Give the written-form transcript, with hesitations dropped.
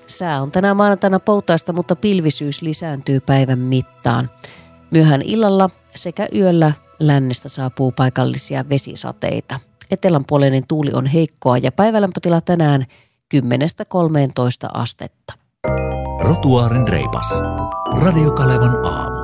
Sää on tänä maanantaina poutaista, mutta pilvisyys lisääntyy päivän mittaan. Myöhään illalla sekä yöllä lännestä saapuu paikallisia vesisateita. Etelänpuoleinen tuuli on heikkoa ja päivälämpötila tänään 10–13 astetta. Rotuaarin reipas. Radio Kalevan aamu.